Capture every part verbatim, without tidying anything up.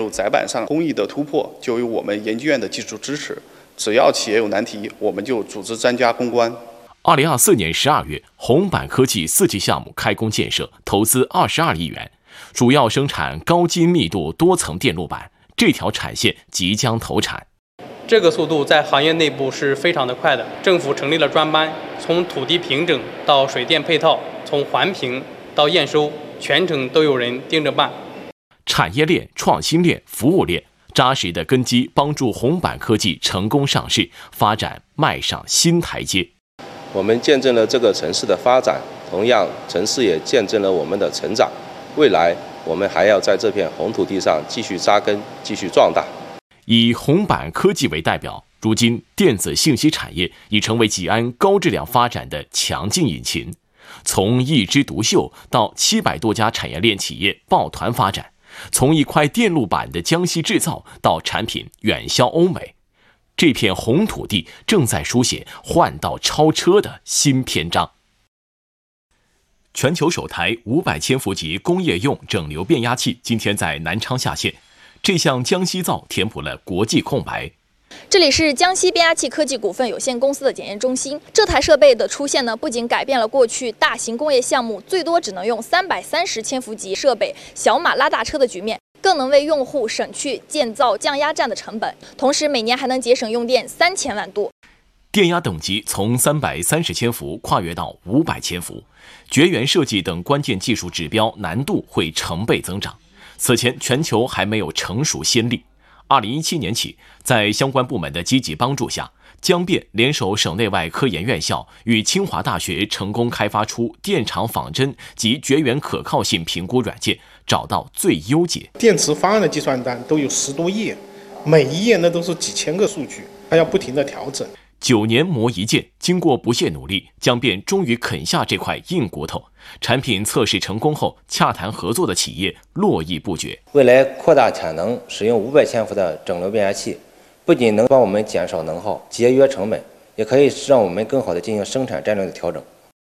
有载板上工艺的突破，就有我们研究院的技术支持。只要企业有难题，我们就组织专家攻关。 二零二四年十二月，红板科技四期项目开工建设，投资二十二亿元，主要生产高精密度多层电路板。这条产线即将投产。 这个速度在行业内部是非常的快的。政府成立了专班，从土地平整到水电配套，从环评到验收，全程都有人盯着办。 产业链、创新链、服务链扎实的根基，帮助红板科技成功上市，发展迈上新台阶。 我们见证了这个城市的发展，同样，城市也见证了我们的成长。未来，我们还要在这片红土地上继续扎根，继续壮大。 以红板科技为代表，如今电子信息产业已成为吉安高质量发展的强劲引擎。从一枝独秀到七百多家产业链企业抱团发展，从一块电路板的江西制造到产品远销欧美，这片红土地正在书写换道超车的新篇章。全球首台五百千伏级工业用整流变压器今天在南昌下线，这项江西造填补了国际空白。 这里是江西变压器科技股份有限公司的检验中心。这台设备的出现呢，不仅改变了过去大型工业项目最多只能用三百三十千伏级设备小马拉大车的局面，更能为用户省去建造降压站的成本，同时每年还能节省用电三千万度。 电压等级从三百三十千伏跨越到五百千伏，绝缘设计等关键技术指标难度会成倍增长。此前全球还没有成熟先例。二零一七年起，在相关部门的积极帮助下，江变联手省内外科研院校与清华大学成功开发出电场仿真及绝缘可靠性评估软件，找到最优解。 电池方案的计算单都有十多页，每一页那都是几千个数据，还要不停的调整。 九年磨一剑，经过不懈努力，江变终于啃下这块硬骨头。产品测试成功后，洽谈合作的企业络绎不绝。 未来扩大产能，使用五百千伏的整流变压器，不仅能帮我们减少能耗、节约成本，也可以让我们更好地进行生产战略的调整。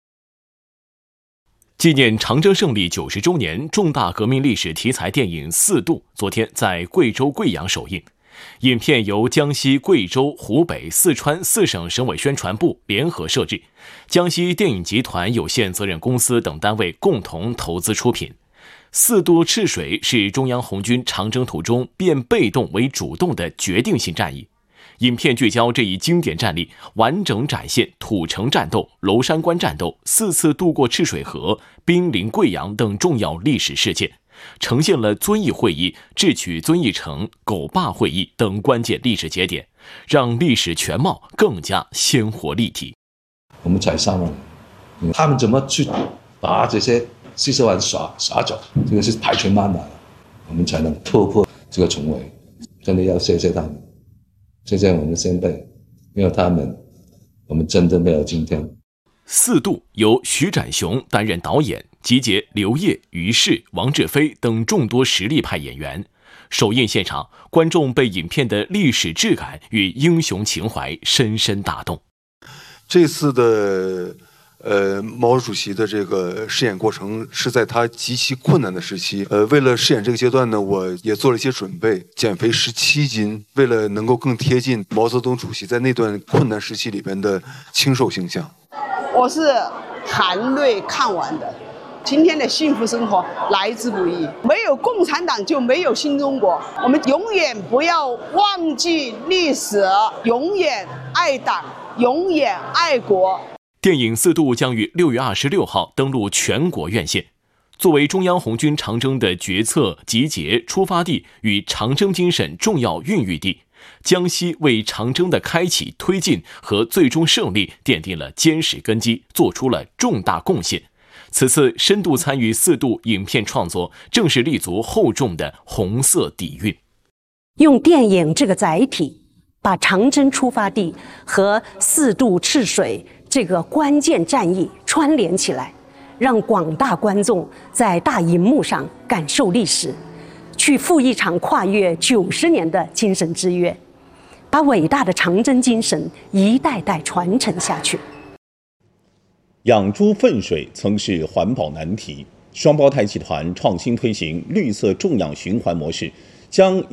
纪念长征胜利九十周年重大革命历史题材电影《四渡》昨天在贵州贵阳首映。影片由江西、贵州、湖北、四川四省省委宣传部联合摄制，江西电影集团有限责任公司等单位共同投资出品。四渡赤水是中央红军长征途中变被动为主动的决定性战役。影片聚焦这一经典战例，完整展现土城战斗、娄山关战斗、四次渡过赤水河、兵临贵阳等重要历史事件，呈现了遵义会议、智取遵义城、狗坝会议等关键历史节点，让历史全貌更加鲜活立体。 我们踩上了，他们怎么去把这些四十万耍耍走？这个是排除万难了，我们才能突破这个重围。真的要谢谢他们，谢谢我们的先辈，没有他们，我们真的没有今天。 四渡由徐展雄担任导演，集结刘烨、于适、王志飞等众多实力派演员。首映现场，观众被影片的历史质感与英雄情怀深深打动。 这次的呃毛主席的这个饰演过程是在他极其困难的时期，呃，为了饰演这个阶段呢，我也做了一些准备，减肥十七斤，为了能够更贴近毛泽东主席在那段困难时期里边的清瘦形象。 我是含泪看完的。今天的幸福生活来之不易，没有共产党就没有新中国。我们永远不要忘记历史，永远爱党，永远爱国。 电影《四渡》将于六月二十六号登陆全国院线。作为中央红军长征的决策、集结、出发地与长征精神重要孕育地，江西为长征的开启、推进和最终胜利奠定了坚实根基，做出了重大贡献。此次深度参与四渡影片创作，正是立足厚重的红色底蕴。 用电影这个载体，把长征出发地和四渡赤水这个关键战役串联起来，让广大观众在大荧幕上感受历史，去赴一场跨越九十年的精神之约，把伟大的长征精神一代代传承下去。 养猪粪水曾是环保难题，双胞胎集团创新推行绿色种养循环模式，将